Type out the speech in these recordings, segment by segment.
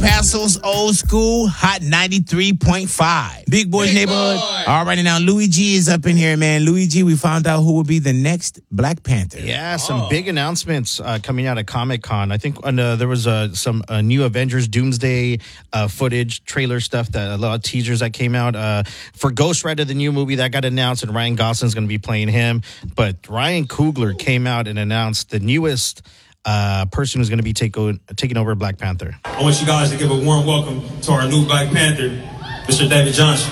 Paso's Old School, Hot 93.5. Big Boy's Neighborhood. All right, and now Louis G is up in here, man. Louis G, we found out who will be the next Black Panther. Yeah, some big announcements coming out of Comic-Con. I think there was some new Avengers Doomsday footage, trailer stuff, that a lot of teasers that came out. For Ghost Rider, the new movie that got announced, and Ryan Gosling's going to be playing him. But Ryan Coogler came out and announced the newest person who's going to be taking over Black Panther. I want you guys to give a warm welcome to our new Black Panther, Mr. David Johnson.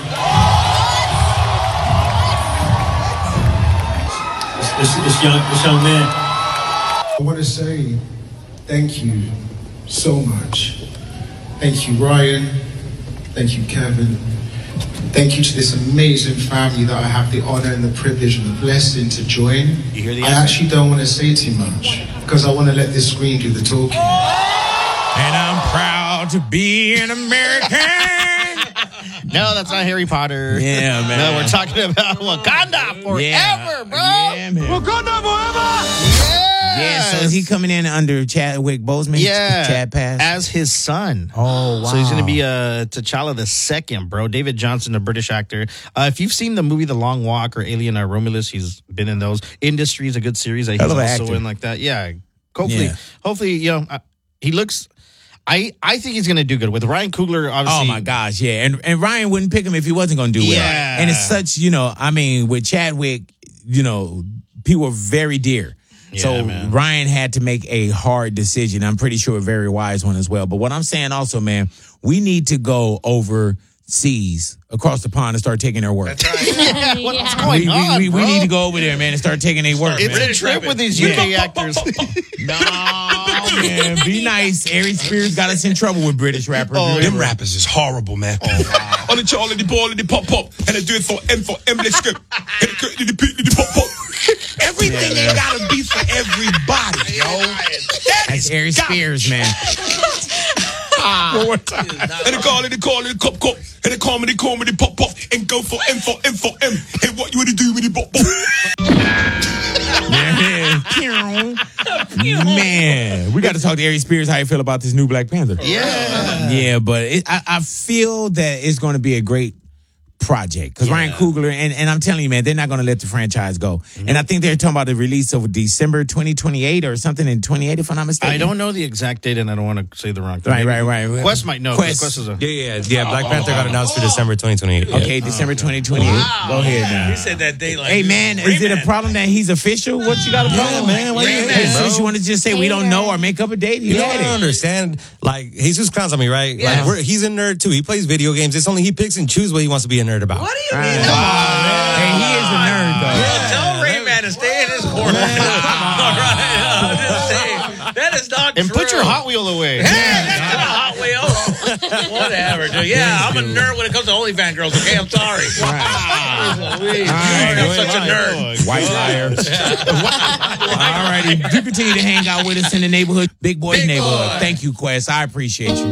This young man. I want to say thank you so much. Thank you, Ryan. Thank you, Kevin. Thank you to this amazing family that I have the honor and the privilege and the blessing to join. You hear the I actually don't want to say too much because I want to let this screen do the talking. And I'm proud to be an American. No, that's not Harry Potter. Yeah, man. No, we're talking about Wakanda forever, bro. Yeah, man. Wakanda forever. Yeah, so is he coming in under Chadwick Boseman? Yeah, Chad Pass? as his son. Oh, wow. So he's going to be T'Challa the second, bro. David Johnson, a British actor. If you've seen the movie The Long Walk or Alien Romulus, he's been in those. Industry is a good series that he's also actor. in like that. Yeah, hopefully, you know, he looks. I think he's going to do good with Ryan Coogler. Obviously, oh my gosh, yeah, and Ryan wouldn't pick him if he wasn't going to do well. Yeah. And it's such, you know, I mean, with Chadwick, you know, people are very dear. Yeah, so man. Ryan had to make a hard decision. I'm pretty sure a very wise one as well. But what I'm saying also, man, we need to go overseas across the pond and start taking their work. That's right. What's going on, we bro? need to go over there, man, and start taking their work. It's man. a trip with these UK actors. No, man, be nice. Ari Spears got us in trouble with British rappers. Them rappers is horrible, man. On the Charlie, the ball, the pop pop, and I do it for M, let's go. And the pop pop. Everything ain't gotta be for everybody, yo. That's Ari Spears, man. One more time. And they call it, cop, and they call me, pop, pop, and go for M. Hey, what you wanna do with the pop, Man, we got to talk to Ari Spears how you feel about this new Black Panther. Yeah, but I feel that it's going to be a great project because Ryan Coogler and I'm telling you, man, they're not going to let the franchise go. Mm-hmm. And I think they're talking about the release of December 2028 or something in 28, if I'm not mistaken. I don't know the exact date, and I don't want to say the wrong thing. Right. Quest might know. Quest is a Yeah. Black Panther got announced for December 2028. Okay, December 2028. Wow. Go ahead now. He said that date like. Hey man, is it a problem that he's official? What you got a problem, man? What you want to just say we don't know or make up a date? You know, I don't understand. Like, Jesus clowns on me, right? Yeah. Like, he's a nerd too. He plays video games. It's only he picks and chooses what he wants to be a nerd about. What do you mean? Hey, he is a nerd though. Girl, tell Rayman to stay in his corner. All right, I'm just saying that is not and true. put your Hot Wheel away. Hey, that's not a Hot Wheel. Whatever, dude. Yeah, I'm a nerd when it comes to OnlyFans girls. Okay, I'm sorry. I'm such a nerd. White liar. All righty. Do continue to hang out with us in the neighborhood. Big Boy's Neighborhood. Thank you, Quest. I appreciate you.